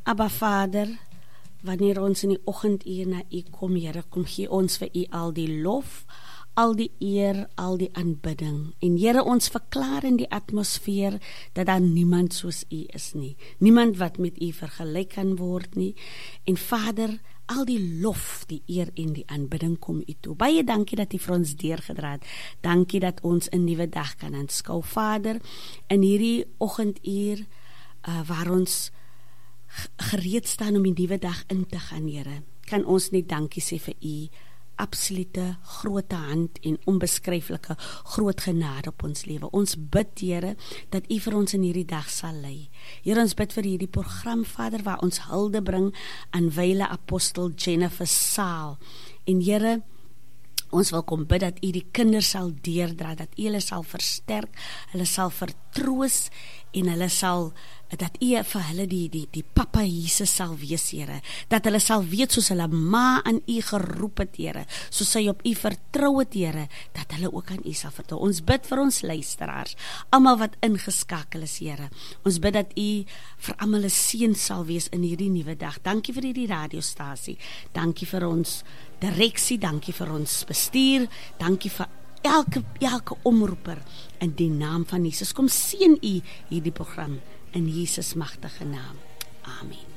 Abba Vader, wanneer ons in die oggenduur na U kom, Here, kom gee ons vir U al die lof, al die eer, al die aanbidding. En Here, ons verklaar in die atmosfeer dat daar niemand soos U is nie. Niemand wat met U vergelyk kan word nie. En Vader, al die lof, die eer en die aanbidding kom U toe. Baie dankie dat U vir ons deurgedra het. Dankie dat ons 'n nuwe dag kan aanskou. Vader, in hierdie oggenduur waar ons gereed staan om die nuwe dag in te gaan, Here, kan ons net dankie sê vir U absolute groot hand en onbeskryflike groot genade op ons lewe. Ons bid, Here, dat U vir ons in hierdie dag sal lei. Here, ons bid vir hierdie program, Vader, waar ons hulde bring aan wyle apostel Jennifer Saal. En Here, ons wil kom bid dat U die kinders sal deurdra, dat U hulle sal versterk, hulle sal vertroos en hulle sal, dat U vir hulle die Papa Jesus sal wees, Here, dat hulle sal weet soos hulle ma aan U geroep het, Here, soos sy op U vertrou het, Here, dat hulle ook aan U sal vertrou. Ons bid vir ons luisteraars, almal wat ingeskakel is, Here. Ons bid dat U vir almal 'n seën sal wees in hierdie nuwe dag. Dankie vir hierdie radiostasie. Dankie vir ons direksie, dankie vir ons bestuur, dankie vir elke omroeper in die naam van Jesus. Kom seën U hierdie program in Jesus magtige naam. Amen.